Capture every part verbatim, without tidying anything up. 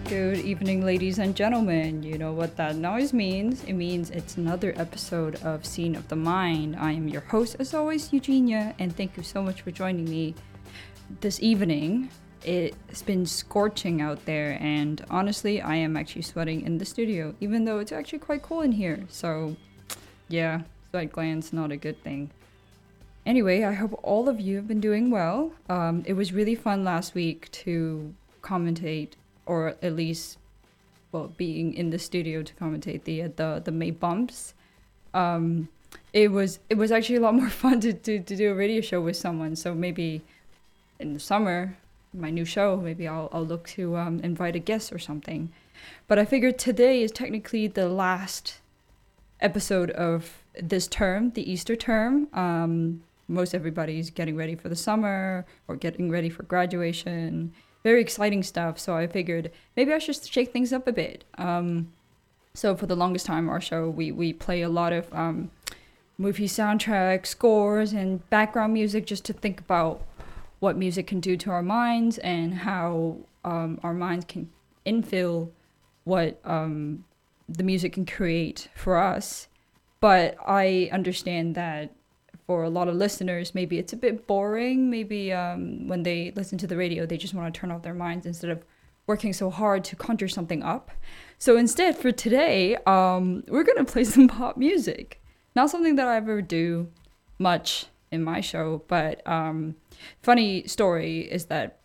Good evening, ladies and gentlemen. You know what that noise means? It means it's another episode of Scene of the Mind. I am your host, as always, Eugenia, and thank you so much for joining me this evening. It's been scorching out there, and honestly, I am actually sweating in the studio, even though it's actually quite cool in here. So, yeah, sweat glands, not a good thing. Anyway, I hope all of you have been doing well. Um, it was really fun last week to commentate, or at least, well, being in the studio to commentate the the the May bumps. Um, it was it was actually a lot more fun to, to to do a radio show with someone. So maybe in the summer, my new show, maybe I'll I'll look to um, invite a guest or something. But I figured today is technically the last episode of this term, the Easter term. Um, most everybody's getting ready for the summer or getting ready for graduation. Very exciting stuff, so I figured maybe I should shake things up a bit. Um, so for the longest time, our show, we, we play a lot of um, movie soundtracks, scores, and background music just to think about what music can do to our minds and how um, our minds can infill what um, the music can create for us. But I understand that for a lot of listeners, maybe it's a bit boring. Maybe um, when they listen to the radio, they just want to turn off their minds instead of working so hard to conjure something up. So instead, for today, um, we're going to play some pop music. Not something that I ever do much in my show, but um, funny story is that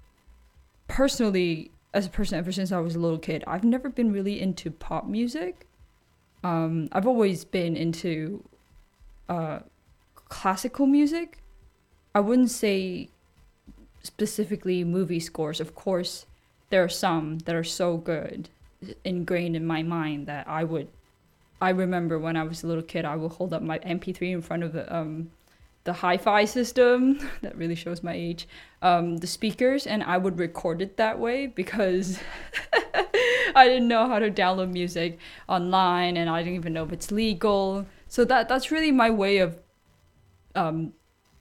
personally, as a person, ever since I was a little kid, I've never been really into pop music. Um, I've always been into Uh, classical music. I wouldn't say specifically movie scores. Of course, there are some that are so good, ingrained in my mind that I would, I remember when I was a little kid, I would hold up my M P three in front of the, um, the hi-fi system, that really shows my age, um, the speakers, and I would record it that way because I didn't know how to download music online and I didn't even know if it's legal. So that that's really my way of um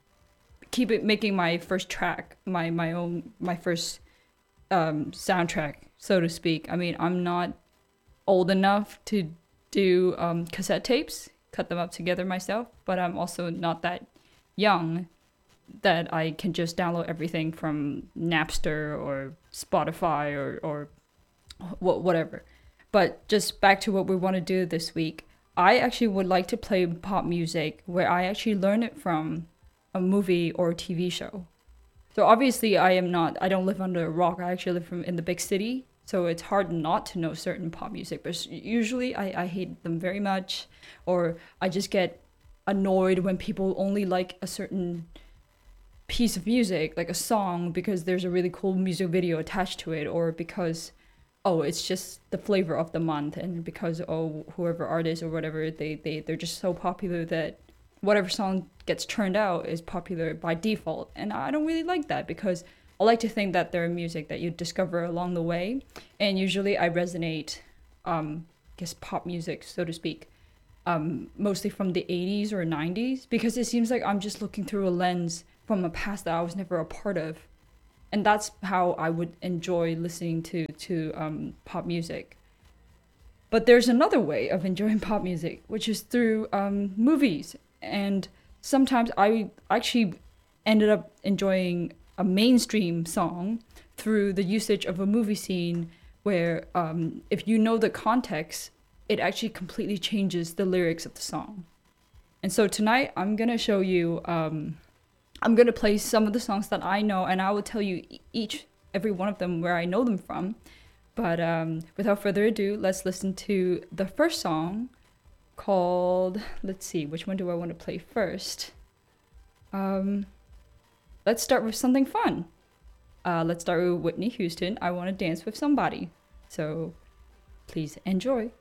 keep it making my first track, my my own my first um soundtrack, so to speak. I mean, I'm not old enough to do um cassette tapes, cut them up together myself, but I'm also not that young that I can just download everything from Napster or Spotify or or wh- whatever. But just back to what we want to do this week. I actually would like to play pop music where I actually learn it from a movie or a T V show. So obviously I am not, I don't live under a rock. I actually live from in the big city. So it's hard not to know certain pop music. But usually I, I hate them very much. Or I just get annoyed when people only like a certain piece of music, like a song, because there's a really cool music video attached to it. Or because oh, it's just the flavor of the month, and because oh, whoever artist or whatever, they they they're just so popular that whatever song gets turned out is popular by default. And I don't really like that, because I like to think that they're music that you discover along the way, and usually I resonate, um, I guess pop music, so to speak, um, mostly from the eighties or nineties, because it seems like I'm just looking through a lens from a past that I was never a part of. And that's how I would enjoy listening to, to um, pop music. But there's another way of enjoying pop music, which is through um, movies. And sometimes I actually ended up enjoying a mainstream song through the usage of a movie scene where um, if you know the context, it actually completely changes the lyrics of the song. And so tonight I'm going to show you... Um, I'm going to play some of the songs that I know, and I will tell you each, every one of them where I know them from. But um, without further ado, let's listen to the first song called, let's see, which one do I want to play first? Um, let's start with something fun. Uh, let's start with Whitney Houston, I Want to Dance with Somebody. So please enjoy.